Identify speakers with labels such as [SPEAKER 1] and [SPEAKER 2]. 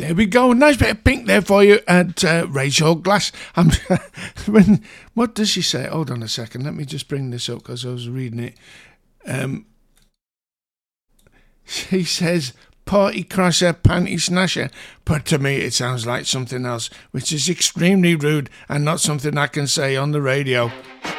[SPEAKER 1] There we go. Nice bit of Pink there for you at Rachel Glass. What does she say? Hold on a second. Let me just bring this up because I was reading it. She says, party crasher, panty snasher. But to me, it sounds like something else, which is extremely rude and not something I can say on the radio.